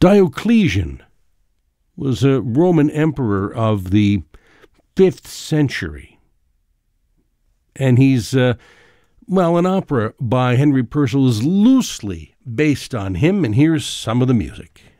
Diocletian was a Roman emperor of the 5th century. And he's, an opera by Henry Purcell is loosely based on him, and here's some of the music.